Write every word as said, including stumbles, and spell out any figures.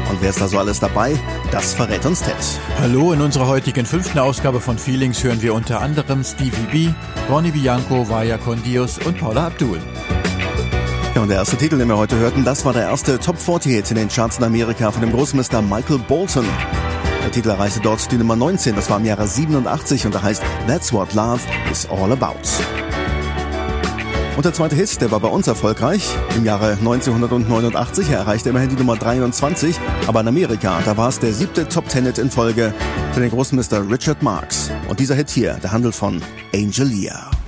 Und wer ist da so alles dabei? Das verrät uns Ted. Hallo, in unserer heutigen fünften Ausgabe von Feelings hören wir unter anderem Stevie B, Ronny Bianco, Vaya con Dios und Paula Abdul. Ja, und der erste Titel, den wir heute hörten, das war der erste Top vierzig Hit in den Charts in Amerika von dem Großmeister Michael Bolton. Der Titel erreichte dort die Nummer neunzehn, das war im Jahre siebenundachtzig und da heißt That's What Love Is All About. Und der zweite Hit, der war bei uns erfolgreich. Im Jahre neunzehnhundertneunundachtzig, er erreichte immerhin die Nummer dreiundzwanzig, aber in Amerika, da war es der siebte Top Ten Hit in Folge für den großen Mister Richard Marx. Und dieser Hit hier, der handelt von Angelia.